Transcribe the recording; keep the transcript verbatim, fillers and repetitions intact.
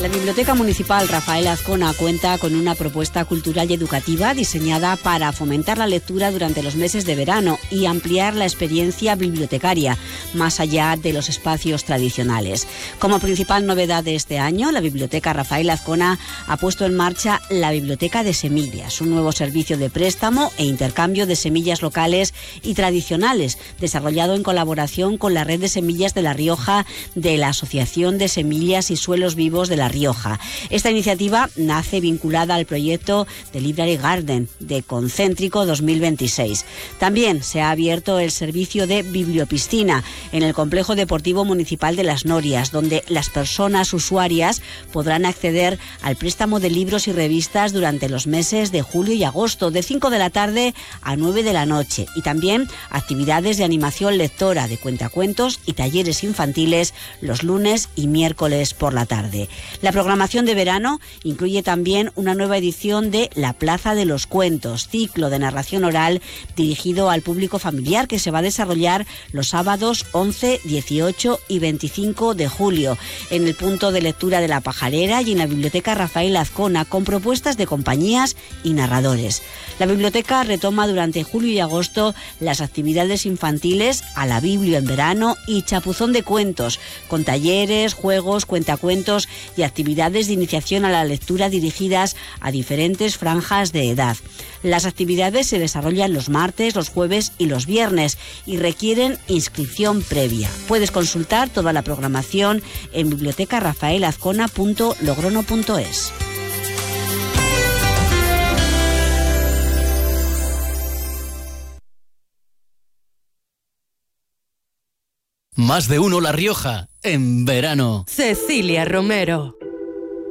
La Biblioteca Municipal Rafael Azcona cuenta con una propuesta cultural y educativa diseñada para fomentar la lectura durante los meses de verano y ampliar la experiencia bibliotecaria, más allá de los espacios tradicionales. Como principal novedad de este año, la Biblioteca Rafael Azcona ha puesto en marcha la Biblioteca de Semillas, un nuevo servicio de préstamo e intercambio de semillas locales y tradicionales, desarrollado en colaboración con la Red de Semillas de La Rioja de la Asociación de Semillas y Suelos Vivos de La Rioja. Esta iniciativa nace vinculada al proyecto de Library Garden de Concéntrico dos mil veintiséis. También se ha abierto el servicio de bibliopiscina en el Complejo Deportivo Municipal de Las Norias, donde las personas usuarias podrán acceder al préstamo de libros y revistas durante los meses de julio y agosto, de cinco de la tarde a nueve de la noche, y también actividades de animación lectora, de cuentacuentos y talleres infantiles los lunes y miércoles por la tarde. La programación de verano incluye también una nueva edición de La Plaza de los Cuentos, ciclo de narración oral dirigido al público familiar que se va a desarrollar los sábados once, dieciocho y veinticinco de julio en el punto de lectura de La Pajarera y en la Biblioteca Rafael Azcona, con propuestas de compañías y narradores. La biblioteca retoma durante julio y agosto las actividades infantiles A la Biblia en verano y Chapuzón de Cuentos, con talleres, juegos, cuentacuentos y actividades de iniciación a la lectura dirigidas a diferentes franjas de edad. Las actividades se desarrollan los martes, los jueves y los viernes y requieren inscripción previa. Puedes consultar toda la programación en biblioteca rafael azcona punto logrono punto es. Más de uno La Rioja, en verano. Cecilia Romero.